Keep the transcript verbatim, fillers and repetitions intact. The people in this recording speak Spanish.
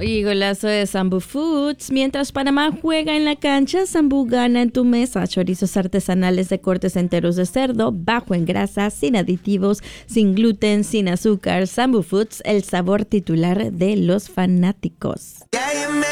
Y golazo de Sambu Foods. Mientras Panamá juega en la cancha, Sambu gana en tu mesa. Chorizos artesanales de cortes enteros de cerdo, bajo en grasa, sin aditivos, sin gluten, sin azúcar. Sambu Foods, el sabor titular de los fanáticos.